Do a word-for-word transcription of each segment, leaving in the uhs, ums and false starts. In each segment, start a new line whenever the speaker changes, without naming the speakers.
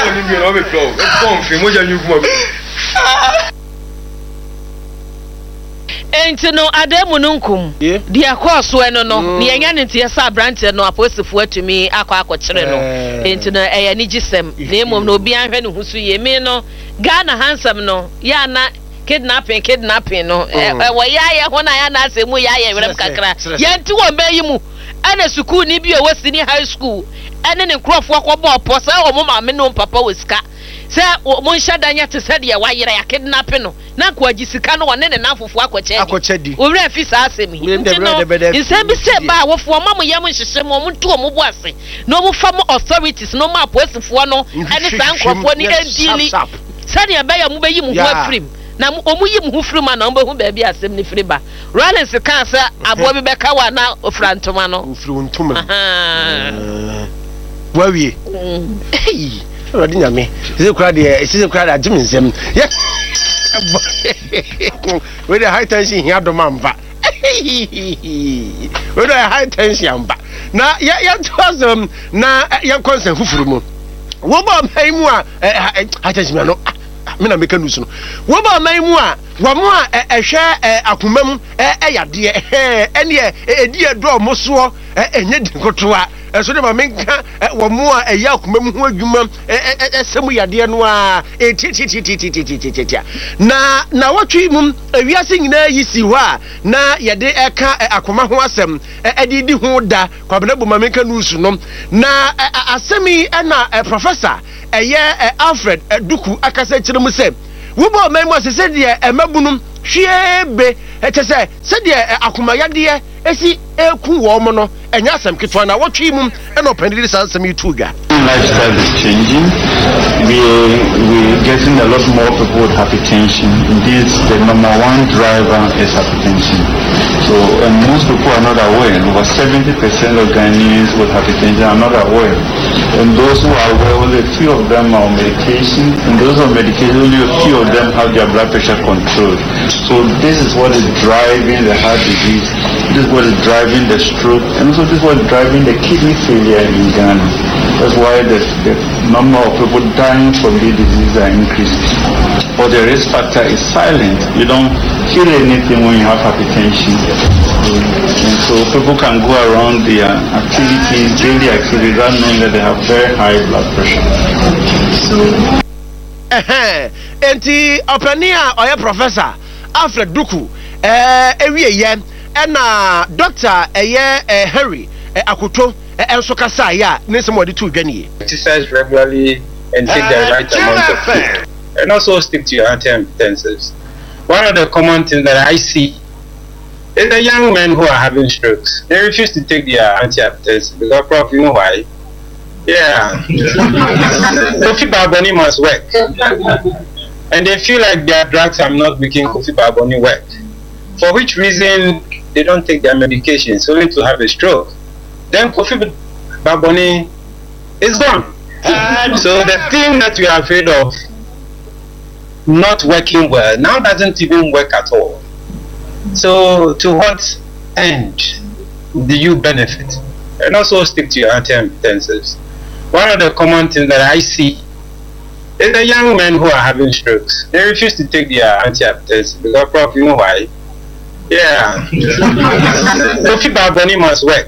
ni bi na o be flow. E pon fi mo ja nyu kuma.
Enti no ademu nunkum dia course we no no ne yenya ne tie sa branch no aposifo atumi akọ akọkire no enti no eya ni gisem na emom no obi anhwe ne husu ye me no Ghana handsome no ya na kidnapping kidnapping no e wo ya ya ho na ya na asemu ya ya werem kakra ye nti wo be yi mu ana school ni bi o wasi high school ene ne nkrofo akọbọ opo sa o mo ma me no papa wosika se mo nshadanya te se de wa yira ya kidnapping no na ko agisika no wone ne nafofu akọche
akọchedi
owura afi sa asemi nti no inse bi se ba wo fo ma mo yam nhyehyem mo nto mo bo ase no mo fam authorities no ma posifo no ene sa nkrofo ni edili se de ba ya mo be yi mu ho afrim na omu yi mu ho frim na mo be hu ba bi asem ni friba Rollins kan se abo bi be ka wa na ofrantoma no
ofruntoma wawie hey Rodi nyame ise kura de ise kura da jim nsem ye we the high tension here do mamba we the high tension amba na ya ya twasem na ya concern fufuru mu wo ba mai mu a high tension no me na meka nusu no wo ba mai mu a wo mu a ehwe akomam eyade ene edi edo mo so enye dinkotoa so de ma menka wo mu a eya akomam ho adwuma esemu yade no a etitititititititi na na watwi mum awiase nyina yisi ho a na yade eka akoma ho asem edidi ho da kwabena bo ma menka nusu no na asemi na professor eye Alfred Duku akasa chiremu se wo bo mai mo se de emabunum hwiebe etese se de akoma yade esi eku wo mo no enya asem ketwa na wotwi mum e no pandiri sansem yituga.
Lifestyle is changing. We we getting a lot more people with hypertension. Indeed, the number one driver is hypertension. So, and most people are not aware. Over seventy percent of Ghanaians with hypertension are not aware. And those who are aware, only a few of them are on medication. And those on medication, only a few of them have their blood pressure controlled. So this is what is driving the heart disease. This is what is driving the stroke. And also this is what is driving the kidney failure in Ghana. That's why the, the number of people dying from this disease are increasing. But the risk factor is silent. You don't feel anything when you have hypertension. And so people can go around their activities, daily activities, without knowing that they have very high blood pressure. So,
enti opania oya professor Alfred Duku eh ewie ye na doctor eye Harry Akoto enso kasa ya nsem wodi to dwane.
Exercise regularly and take the right amount of food. And also stick to your antihypertensives. One of the common things that I see is the young men who are having strokes. They refuse to take their antihypertensives because, prof, you know why? Yeah. Kofi Baboni must work. And they feel like their drugs are not making Kofi Baboni work. For which reason they don't take their medications only to have a stroke. Then Kofi Baboni is gone. So the thing that we are afraid of not working well now doesn't even work at all. So to what end do you benefit? And also stick to your antihypertensives. One of the common things that I see is the young men who are having strokes. They refuse to take their antihypertensives because, prof, you know why? Yeah. Kofi Baboni must work.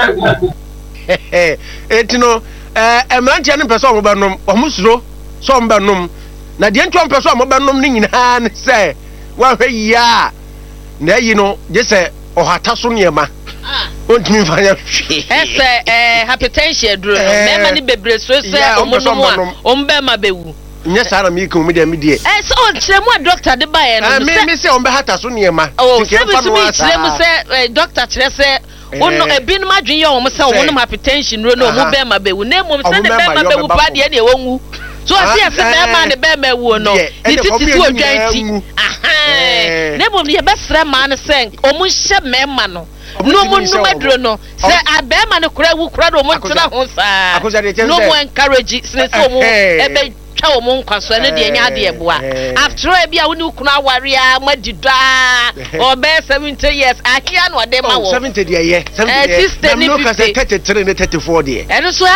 It you know, eh, emrantia ne person mo banom, omusuro so mo banom. Na de ntwa person mo banom ni nyina ne se wa hwe ya. Na yi no, je se ohata so niema. Ontimi fanya hwe.
Ese eh hypertension duro. Mema ni bebre so se omonom a ombe ma bewu.
Nye sara mi ko mi de mi de.
Eh so ontremu doctor de bae no.
Ah me me se ombe hata so niema.
Oh, se bi tremu se doctor kire se ono ebinum adwen ye omo se omo hypertension ro no omo be ma bewu. Na mom se ne be ma bewu pa de na ewonwu. So asi ase be ma ne be ma wu no. Ni titi tu odwanti. Aha. Na mom ye be sra ma ne se omo hye mema no. No mo no madro no. Se abema ne kura wu kura do mo tena ho sa. No mo encourage since omo ebe twa omo nkwaso ne de nya de eboa. After all bia woni kunu aware a madida obe seventy years ahia no de ma wo.
seventy de ye. seventy.
Eh, thirty-three ne thirty-four
de.
Eno so